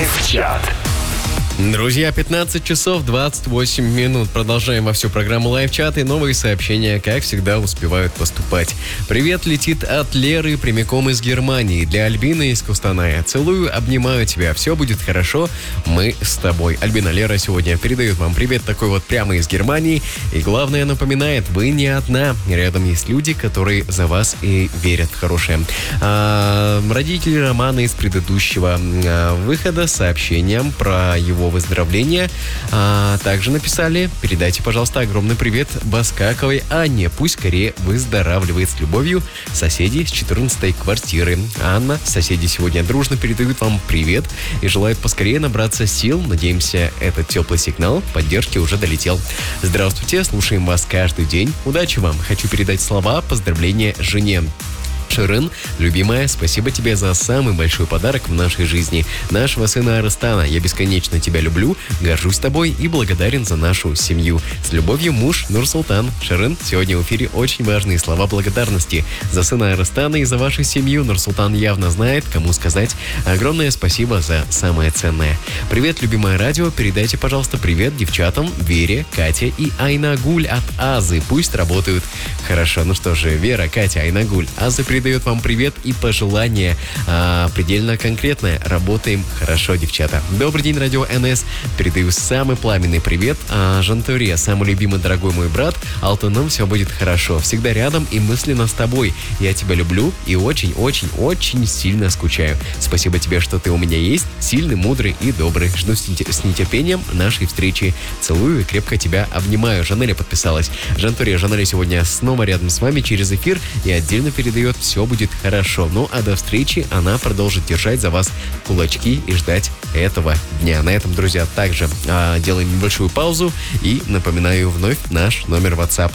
Лайв-чат. Друзья, 15 часов 28 минут. Продолжаем во всю программу лайв-чат, и новые сообщения, как всегда, успевают поступать. Привет летит от Леры прямиком из Германии. Для Альбины из Кустаная. Целую, обнимаю тебя. Все будет хорошо. Мы с тобой. Альбина, Лера сегодня передает вам привет такой вот прямо из Германии. И главное, напоминает, вы не одна. Рядом есть люди, которые за вас и верят в хорошее. Родители Романа из предыдущего выхода с сообщением про его выздоровления также написали: передайте, пожалуйста, огромный привет Баскаковой Анне. Пусть скорее выздоравливает. С любовью, соседи с 14-й квартиры. Анна, соседи сегодня дружно передают вам привет и желают поскорее набраться сил. Надеемся, этот теплый сигнал поддержки уже долетел. Здравствуйте, слушаем вас каждый день. Удачи вам. Хочу передать слова поздравления жене. Шерин, любимая, спасибо тебе за самый большой подарок в нашей жизни. Нашего сына Арыстана. Я бесконечно тебя люблю, горжусь тобой и благодарен за нашу семью. С любовью, муж Нурсултан. Шерин, сегодня в эфире очень важные слова благодарности за сына Арыстана и за вашу семью. Нурсултан явно знает, кому сказать огромное спасибо за самое ценное. Привет, любимое радио. Передайте, пожалуйста, привет девчатам Вере, Кате и Айнагуль от Азы. Пусть работают хорошо. Ну что же, Вера, Катя, Айнагуль, Азы передает вам привет и пожелания предельно конкретное. Работаем хорошо, девчата. Добрый день, радио НС. Передаю самый пламенный привет Жантуре, самый любимый, дорогой мой брат. Алтыном, все будет хорошо. Всегда рядом и мысленно с тобой. Я тебя люблю и очень-очень-очень сильно скучаю. Спасибо тебе, что ты у меня есть. Сильный, мудрый и добрый. Жду с нетерпением нашей встречи. Целую и крепко тебя обнимаю. Жанеля подписалась. Жантуре, Жанеля сегодня снова рядом с вами через эфир и отдельно передает: все будет хорошо. Ну а до встречи она продолжит держать за вас кулачки и ждать этого дня. На этом, друзья, также делаем небольшую паузу и напоминаю вновь наш номер WhatsApp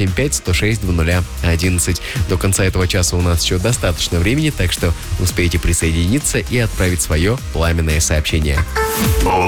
775-106-0011. До конца этого часа у нас еще достаточно времени, так что успейте присоединиться и отправить свое пламенное сообщение.